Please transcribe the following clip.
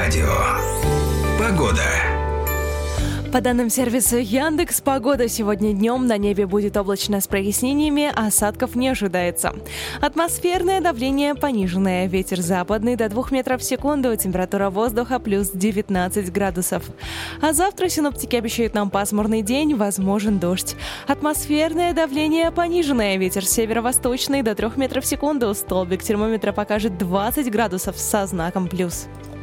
Эльдорадио. Погода. По данным сервиса Яндекс, погода сегодня днем на небе будет облачно с прояснениями, осадков не ожидается. Атмосферное давление пониженное, ветер западный до 2 метров в секунду, температура воздуха плюс 19 градусов. А завтра синоптики обещают нам пасмурный день, возможен дождь. Атмосферное давление пониженное, ветер северо-восточный до 3 метров в секунду, столбик термометра покажет 20 градусов со знаком плюс.